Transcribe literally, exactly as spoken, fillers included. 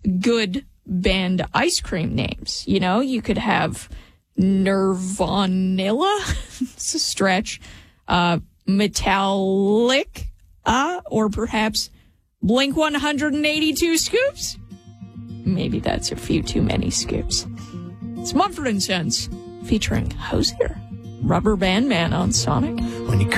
good band ice cream names. You know, you could have Nirvanilla, it's a stretch, uh, Metallic, uh, or perhaps Blink one eighty-two Scoops. Maybe that's a few too many scoops. It's Mumford and Sons featuring Hozier, Rubber Band Man on Sonic. When you